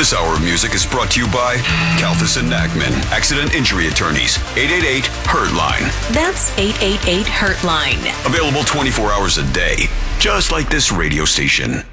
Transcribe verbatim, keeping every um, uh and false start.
This hour of music is brought to you by Kalfas and Nachman, Accident Injury Attorneys, eight eight eight, hurt-line. That's eight eight eight, hurt-line. Available twenty-four hours a day, just like this radio station.